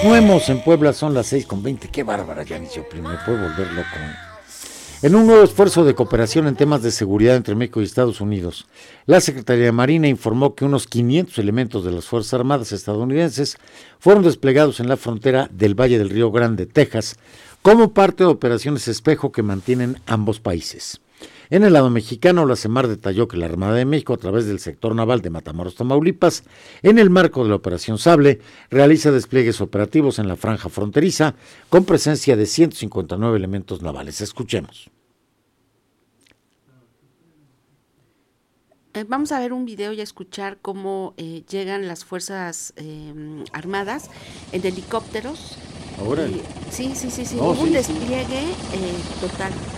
Nuevos en Puebla son las 6:20. Qué bárbara, Janice Joplin, me puede volver loco. En un nuevo esfuerzo de cooperación en temas de seguridad entre México y Estados Unidos, la Secretaría de Marina informó que unos 500 elementos de las Fuerzas Armadas estadounidenses fueron desplegados en la frontera del Valle del Río Grande, Texas, como parte de operaciones espejo que mantienen ambos países. En el lado mexicano, la CEMAR detalló que la Armada de México, a través del sector naval de Matamoros, Tamaulipas, en el marco de la Operación Sable, realiza despliegues operativos en la franja fronteriza con presencia de 159 elementos navales. Escuchemos. Vamos a ver un video y a escuchar cómo llegan las Fuerzas Armadas en helicópteros. Ahora. Sí. No, Hubo un sí. despliegue total.